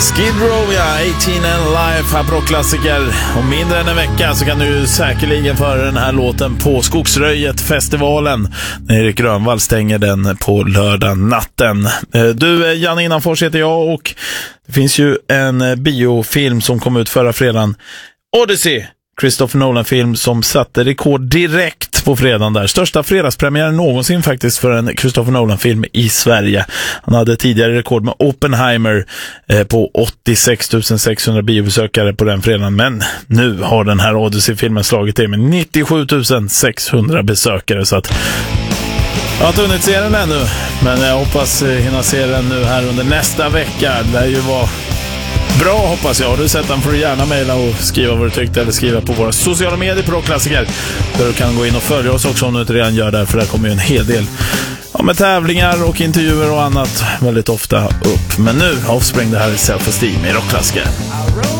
Skid Row, ja, 18 and Life, här rockklassiker. Om mindre än en vecka så kan du säkerligen föra den här låten på Skogsröjet-festivalen när Erik Grönvall stänger den på lördag natten. Du, Janne Innanfors heter jag och det finns ju en biofilm som kom ut förra fredagen. Odyssey, Christopher Nolan-film som satte rekord direkt på fredagen där. Största fredagspremiären någonsin faktiskt för en Christopher Nolan-film i Sverige. Han hade tidigare rekord med Oppenheimer på 86 600 biobesökare på den fredagen. Men nu har den här Odyssey-filmen slagit det med 97 600 besökare. Så att jag har inte hunnit se den ännu, men jag hoppas hinna se den nu här under nästa vecka. Det lär ju vara bra, hoppas jag. Har du sett den får du gärna mejla och skriva vad du tyckte eller skriva på våra sociala medier på Rockklassiker. Där du kan gå in och följa oss också om du inte redan gör det, för där kommer ju en hel del med tävlingar och intervjuer och annat väldigt ofta upp. Men nu Offspring, det här är Self-Esteem i Rockklassiker.